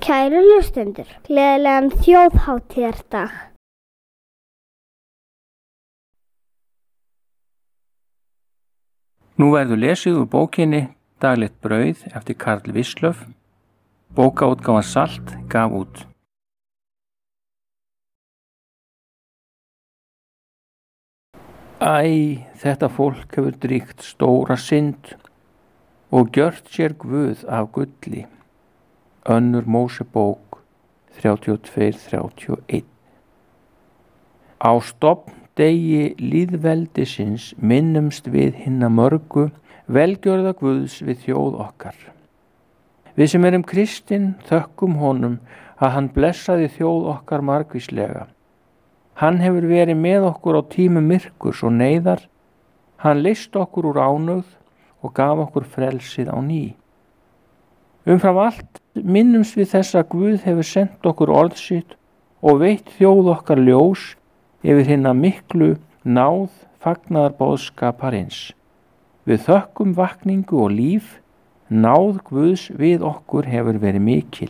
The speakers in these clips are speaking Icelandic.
Kæru hlustendur, gleðilegan þjóðhátíðardag. Nú verður lesið úr bókinni Daglegt brauð eftir Karl Wislöff. Bókaútgáfan Salt gaf út. Æ, þetta fólk hefur dríkt stóra synd og gjört sér guð af gulli. Önnur Mósebók 32-31. Á stofndegi lýðveldisins minnumst við hinna mörgu velgjörða Guðs við þjóð okkar. Við sem erum kristin þökkum honum að hann blessaði þjóð okkar margvíslega. Hann hefur verið með okkur á tímum myrkurs og neyðar. Hann leysti okkur úr ánauð og gaf okkur frelsið á ný. Umfram allt minnumst við þess að Guð hefur sendt okkur orð sitt og veitt þjóð okkar ljós yfir hinna miklu náð fagnaðarboðskaparins. Við þökkum vakningu og líf, náð Guðs við okkur hefur verið mikil.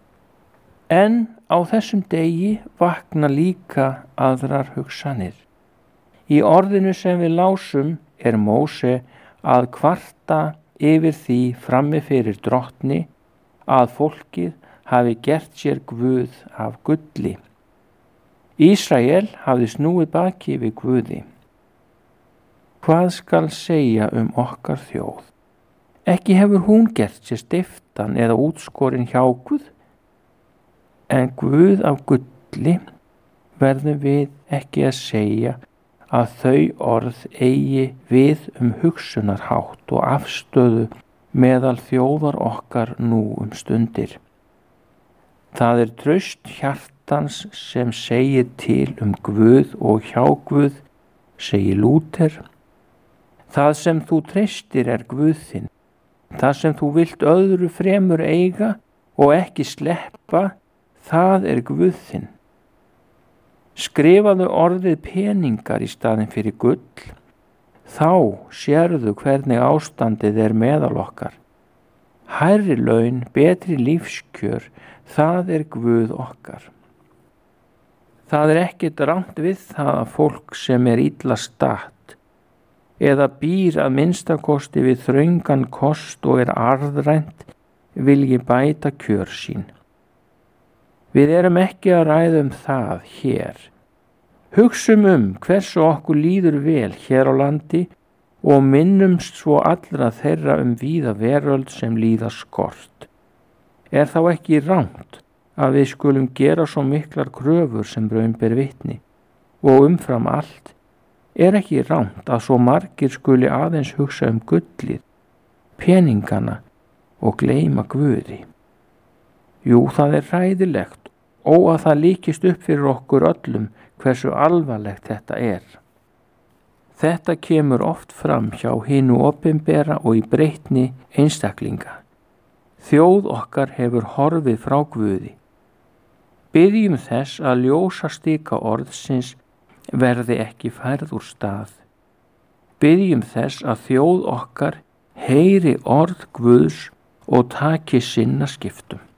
En á þessum degi vakna líka aðrar hugsanir. Í orðinu sem við lásum er Móse að kvarta yfir því frammi fyrir drottni að fólkið hafi gert sér guð af gulli. Ísrael hafði snúið baki við Guði. Hvað skal segja okkar þjóð? Ekki hefur hún gert sér stiftan eða útskorin hjá Guð, en Guð af gulli verðum við ekki að segja að þau orð eigi við hugsunarhátt og afstöðu meðal þjóðar okkar nú stundir. Það er traust hjartans sem segir til Guð og hjá Guð, segir Lúther. Það sem þú treystir er Guð þinn. Það sem þú vilt öðru fremur eiga og ekki sleppa, það er Guð þinn. Skrifaðu orðið peningar í staðinn fyrir gull, þá sérðu hvernig ástandið er meðal okkar. Hærri laun, betri lífskjör, það er Guð okkar. Það er ekkert rangt við það að fólk sem er illa statt eða býr að minnstakosti við þröngan kost og er arðrænt vilji bæta kjör sín. Við erum ekki að ræða það hér. Hugsum hversu okkur líður vel hér á landi og minnumst svo allra þeirra víða veröld sem líða skort. Er þá ekki rangt að við skulum gera svo miklar kröfur sem raun ber vitni og umfram allt er ekki rangt að svo margir skuli aðeins hugsa gullið, peningana og gleyma Guði. Jú, það er hræðilegt og að það líkist upp fyrir okkur öllum hversu alvarlegt þetta er. Þetta kemur oft fram hjá hinu opinbera og í breytni einstaklinga. Þjóð okkar hefur horfið frá Guði. Biðjum þess að ljósastika orðsins verði ekki færð úr stað. Biðjum þess að þjóð okkar heyri orð Guðs og taki sinna skiptum.